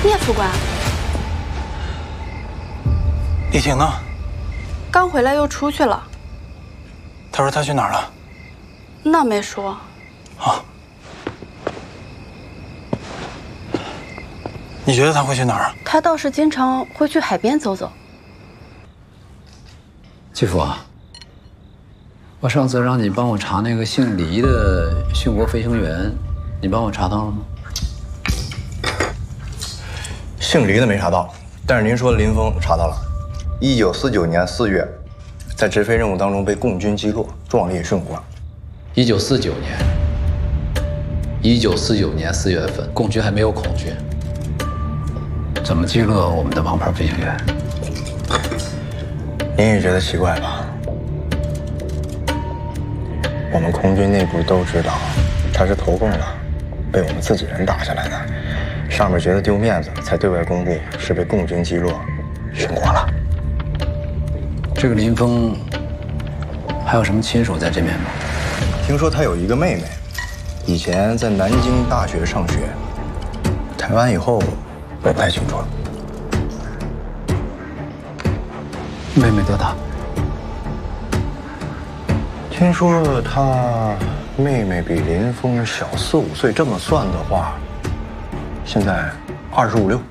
聂副官， 李婷呢？ 刚回来又出去了。 他说他去哪儿了？ 那没说。 啊？你觉得他会去哪儿啊？ 他倒是经常会去海边走走。 继父啊，我上次让你帮我查那个姓黎的殉国飞行员，你帮我查到了吗？ 姓黎的没查到，但是您说的林峰查到了。1949年4月，在直飞任务当中被共军击落，壮烈殉国。 1949年4月份，共军还没有空军，怎么击落我们的王牌飞行员？ 您也觉得奇怪吧？我们空军内部都知道，他是投共的，被我们自己人打下来的。上面觉得丢面子，才对外公布是被共军击落，殉国了。 这个林峰还有什么亲属在这边吗？ 听说他有一个妹妹，以前在南京大学上学，台湾以后我不太清楚了。 妹妹多大？ 听说他妹妹比林峰小4、5岁，这么算的话，现在25、26。